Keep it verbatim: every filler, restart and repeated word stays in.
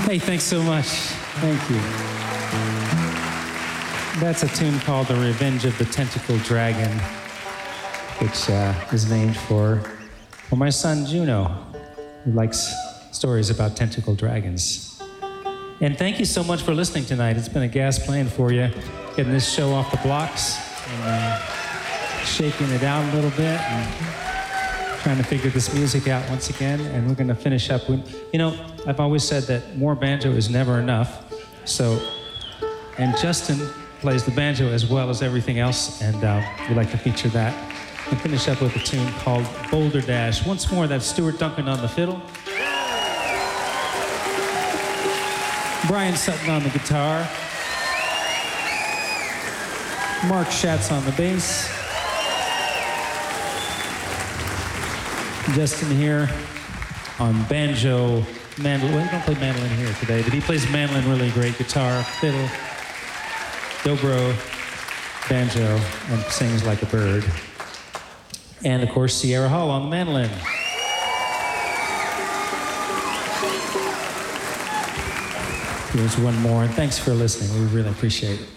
Hey, thanks so much. Thank you. That's a tune called The Revenge of the Tentacled Dragon, which uh, is named for, for my son Juno, who likes stories about tentacled dragons. And thank you so much for listening tonight. It's been a gas playing for you, getting this show off the blocks and uh, shaking it out a little bit and trying to figure this music out once again. And we're going to finish up with, you know, I've always said that more banjo is never enough. So, and Justin plays the banjo as well as everything else, and uh, we'd like to feature that. And finish up with a tune called Boulder Dash. Once more, that's Stuart Duncan on the fiddle, Brian Sutton on the guitar, Mark Schatz on the bass, Justin here on banjo, mandolin. Well, he don't play mandolin here today, but he plays mandolin really great, guitar, fiddle, dobro, banjo, and sings like a bird. And of course, Sierra Hull on the mandolin. Here's one more, and thanks for listening. We really appreciate it.